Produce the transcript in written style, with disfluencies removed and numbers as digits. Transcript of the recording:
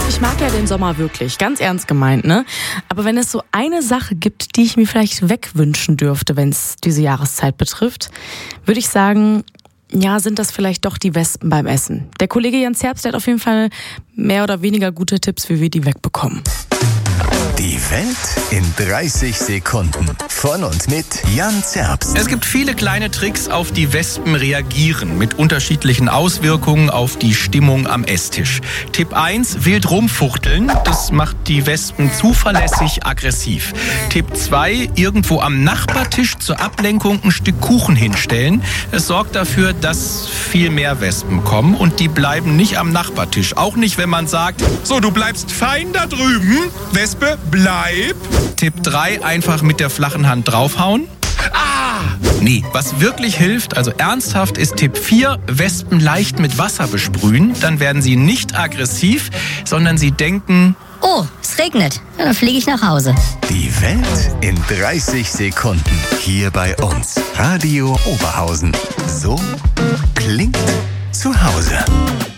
ich mag ja den Sommer wirklich, ganz ernst gemeint, ne? Aber wenn es so eine Sache gibt, die ich mir vielleicht wegwünschen dürfte, wenn es diese Jahreszeit betrifft, würde ich sagen, ja, sind das vielleicht doch die Wespen beim Essen. Der Kollege Jan Zerbst, der hat auf jeden Fall mehr oder weniger gute Tipps, wie wir die wegbekommen. Die Welt in 30 Sekunden. Von und mit Jan Zerbst. Es gibt viele kleine Tricks, auf die Wespen reagieren, mit unterschiedlichen Auswirkungen auf die Stimmung am Esstisch. Tipp 1, wild rumfuchteln. Das macht die Wespen zuverlässig aggressiv. Tipp 2, irgendwo am Nachbartisch zur Ablenkung ein Stück Kuchen hinstellen. Es sorgt dafür, dass viel mehr Wespen kommen und die bleiben nicht am Nachbartisch. Auch nicht, wenn man sagt, so, du bleibst fein da drüben, Wespe, bleib. Tipp 3, einfach mit der flachen Hand draufhauen. Nee, was wirklich hilft, also ernsthaft, ist Tipp 4, Wespen leicht mit Wasser besprühen. Dann werden sie nicht aggressiv, sondern sie denken, oh, es regnet. Ja, dann fliege ich nach Hause. Die Welt in 30 Sekunden. Hier bei uns. Radio Oberhausen. So klingt zu Hause.